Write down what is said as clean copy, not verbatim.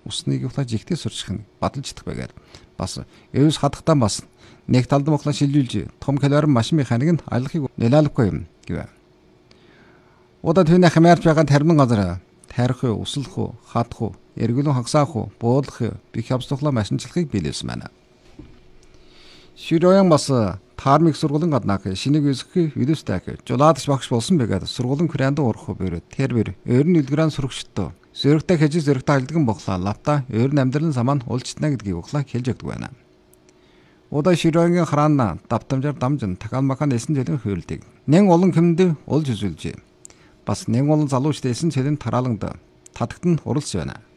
усныг ухлаа жигтэй сурчих нь бадалж идэх байгаад бас өвс хадахтаа бас нэг талд мохлоо шилжүүлж том калорийн машин механик нь айлахыг нэлээлэхгүй юм гэв. Удаа түүний хамаарч байгаа тармин газар тарих уу, услах уу, хадах уу, эргүүлэн хагсаах уу, буулгах уу, бих явцлахлаа машинчлахыг биелүүлсэн байна. Ширөөен бас таармик сургуулийн гаднаах шинийг үүсгэх видеостайг жулаадч багш болсон байгаад сургуулийн курянд урах бөрөө тэр өөр нь үлгэрэн сурагчдоо зөрөгтэй хэж зөрөгтэй айлдган боглоо лавта өөр нь амьдралын самаа уулчтна гэдгийг ухлаа хэлж өгдөг байна. Удаа ширөөгийн хараана давтамжаар дамжин такаал махан эсэн зэлэн хөөлдөг. Нэн олон хүмд олж үзүүлжээ. Бас нэн олон залуучд эсэн зэлэн тарааланд татагт нь уралс байна.